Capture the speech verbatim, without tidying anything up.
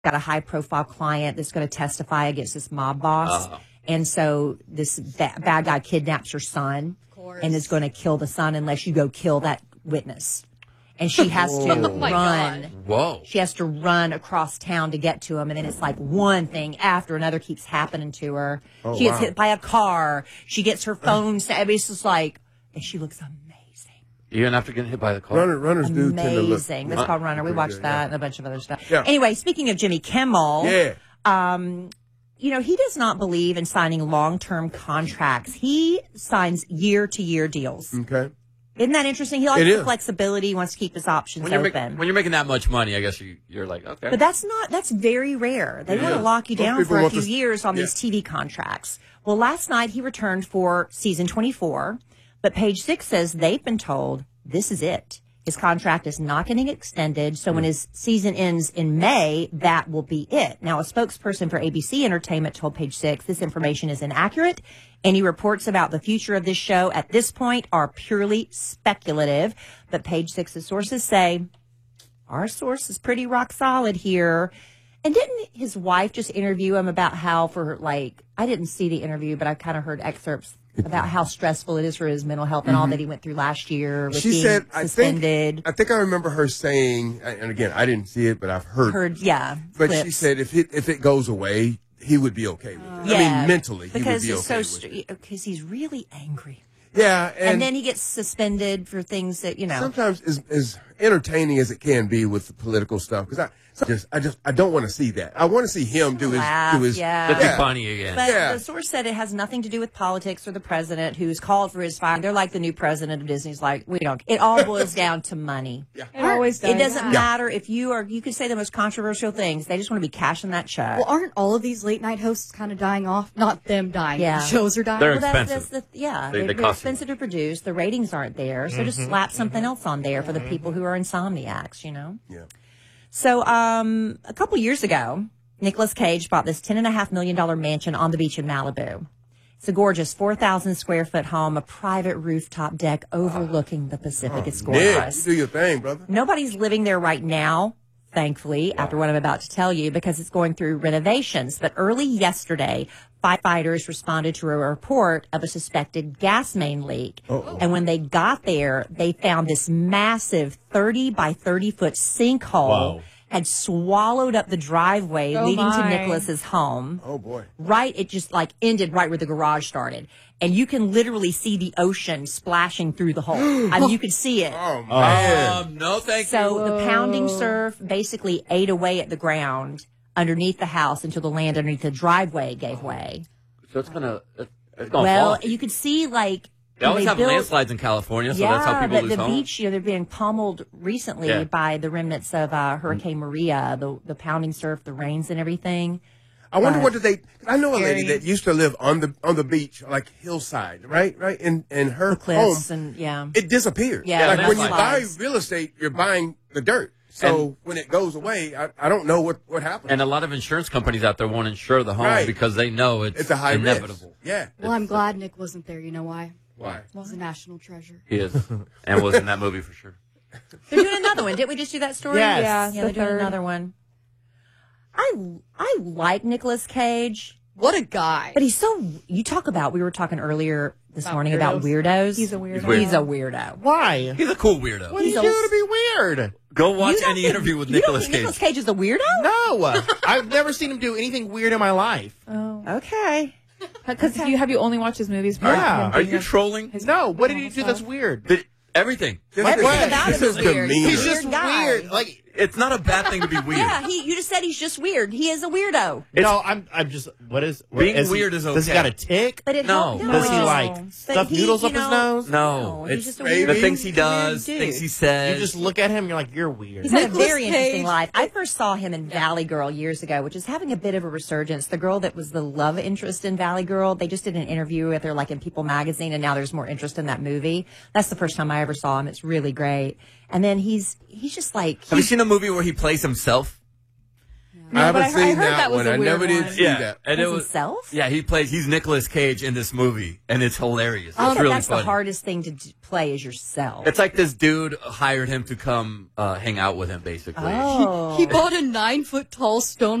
got a high-profile client that's going to testify against this mob boss. Uh-huh. And so this ba- bad guy kidnaps her son and is going to kill the son unless you go kill that witness. And she has to oh run. Whoa. She has to run across town to get to him. And then it's like one thing after another keeps happening to her. Oh, she gets wow. hit by a car. She gets her phone. I mean, it's just like, and she looks amazing. Even after getting hit by the car? Runner, runners do tend to look. Amazing. That's called Runner. We watched good, that yeah. and a bunch of other stuff. Yeah. Anyway, speaking of Jimmy Kimmel. Yeah. Um, you know, he does not believe in signing long-term contracts. He signs year-to-year deals. Okay. Isn't that interesting? He likes It the is. flexibility. He wants to keep his options When you're, open. make, when you're making that much money, I guess you, you're like, okay. But that's not, that's very rare. They It want to is. lock you Most down people for a want few this- years on yeah. these T V contracts. Well, last night he returned for season twenty-four, but Page Six says they've been told this is it. His contract is not getting extended, so when his season ends in May, that will be it. Now, a spokesperson for A B C Entertainment told Page Six this information is inaccurate. Any reports about the future of this show at this point are purely speculative. But Page Six's sources say, our source is pretty rock solid here. And didn't his wife just interview him about how for, like, I didn't see the interview, but I kind of heard excerpts about how stressful it is for his mental health and all that he went through last year with She being said, I suspended. think, I think I remember her saying, and again, I didn't see it, but I've heard. Heard, yeah. But clips. she said if it, if it goes away, he would be okay with it. Yeah, I mean, mentally, he would because be he's okay so with it. because he's really angry, Yeah, and, and, then he gets suspended for things that you know. sometimes as, as entertaining as it can be with the political stuff, because I so just, I just, I don't want to see that. I want to see him do his, Laugh, do his. yeah. That'd Yeah. be funny again. But Yeah. the source said it has nothing to do with politics or the president who's called for his fire. They're like the new president of Disney's like, we don't. It all boils down to money. Yeah. It always does. It doesn't Yeah. matter if you are, you could say the most controversial things. They just want to be cashing that check. Well, aren't all of these late night hosts kind of dying off? Not them dying. Yeah. The shows are dying. They're Well, that's, expensive. that's the, yeah, They- they, they are cost too expensive to produce. The ratings aren't there. So just slap something else on there for the people who are insomniacs, you know? Yeah. So, um, a couple years ago, Nicolas Cage bought this ten and a half million dollar mansion on the beach in Malibu. It's a gorgeous four thousand square foot home, a private rooftop deck overlooking the Pacific. It's Nick, gorgeous. you do your thing, brother. Nobody's living there right now, thankfully, after what I'm about to tell you, because it's going through renovations. But early yesterday, firefighters responded to a report of a suspected gas main leak. Uh-oh. And when they got there, they found this massive thirty by thirty foot sinkhole Wow. had swallowed up the driveway Oh, leading to my. Nicholas's home. Oh boy. Right, it just like ended right where the garage started. And you can literally see the ocean splashing through the hole. I mean, you could see it. Oh man. Um, no, thank So you. the pounding surf basically ate away at the ground underneath the house until the land underneath the driveway gave way. So it's gonna, it's gonna Well, fall. you could see like They always they have built- landslides in California, so yeah, that's how people but lose the homes. beach, you know, they're being pummeled recently Yeah. by the remnants of uh, Hurricane Maria, the the pounding surf, the rains, and everything. I wonder But- what did they? I know a lady Scary. that used to live on the on the beach, like hillside, right, right, and and her The cliffs home, and yeah. it disappeared. Yeah, like when you buy landslides. real estate, you're buying the dirt. So And- when it goes away, I, I don't know what what happens. And a lot of insurance companies out there won't insure the home Right. because they know it's, it's a high inevitable. risk. Yeah. Well, I'm glad Nick wasn't there. You know why? Why? He's a national treasure. He is, and was in that movie for sure. They're doing another one. Didn't we just do that story? Yes. Yeah, Yeah, the they're doing third. another one. I I like Nicolas Cage, What a guy. but he's so. You talk about. We were talking earlier this About morning about weirdos? weirdos. He's a weirdo. He's weird. He's a weirdo. Why? He's a cool weirdo. What do He's you a- do to be weird? Go watch You don't any think- interview with you don't Nicolas think Cage. Nicolas Cage is a weirdo? No, I've never seen him do anything weird in my life. Oh, okay. Because you have you only watched his movies? Yeah. Are you trolling? No, what did he do that's weird? Did, everything. What? What about him This is is weird? demeanor. He's just Weird guy. weird. Like, It's not a bad thing to be weird. Yeah, he. You just said he's just weird. He is a weirdo. no, I'm, I'm just. What is what, Being he- weird is Does he okay. got a tick? But it No. no, Does he no. like But stuff he, noodles you up his know- nose? No, he's it's just a maybe weird, the things he weird does, dude. things he says. You just look at him, you're like, you're weird. He's had a Nicolas very interesting Cage. life. I first saw him in Valley Girl years ago, which is having a bit of a resurgence. The girl that was the love interest in Valley Girl, they just did an interview with her like in People magazine, and now there's more interest in that movie. That's the first time I ever saw him. It's really great. And then he's he's just like Have you seen a movie where he plays himself? No, I haven't but I heard- I seen heard that, that was one. a I weird never did one. see Yeah, that. and it As was himself? yeah. He plays he's Nicolas Cage in this movie, and it's hilarious. Oh, It's but really that's funny. the hardest thing to d- play is yourself. It's like this dude hired him to come uh, hang out with him, basically. Oh. He bought a nine foot tall stone